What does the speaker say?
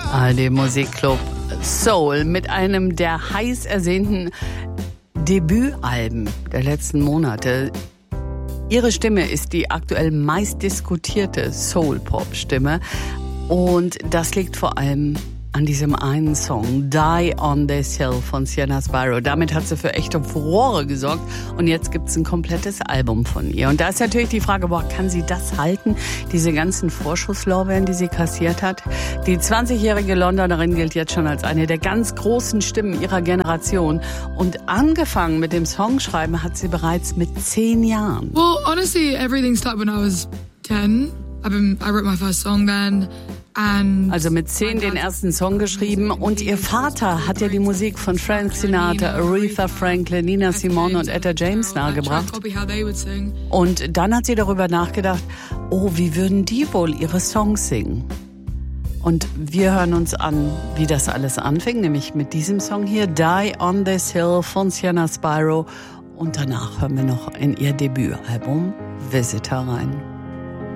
ARD Musikclub Soul mit einem der heiß ersehnten Debütalben der letzten Monate. Ihre Stimme ist die aktuell meist diskutierte Soul-Pop-Stimme und das liegt vor allem an diesem einen Song, Die on This Hill von Sienna Spyro. Damit hat sie für echte Furore gesorgt und jetzt gibt's ein komplettes Album von ihr. Und da ist natürlich die Frage, kann sie das halten, diese ganzen Vorschusslorbeeren, die sie kassiert hat? Die 20-jährige Londonerin gilt jetzt schon als eine der ganz großen Stimmen ihrer Generation. Und angefangen mit dem Songschreiben hat sie bereits mit 10 Jahren. Well, honestly, everything started when I was 10. I wrote my first song then. Also mit 10 den ersten Song geschrieben und ihr Vater hat ja die Musik von Frank Sinatra, Aretha Franklin, Nina Simone und Etta James nahegebracht. Und dann hat sie darüber nachgedacht, wie würden die wohl ihre Songs singen? Und wir hören uns an, wie das alles anfing, nämlich mit diesem Song hier, Die on This Hill von Sienna Spyro. Und danach hören wir noch in ihr Debütalbum Visitor rein.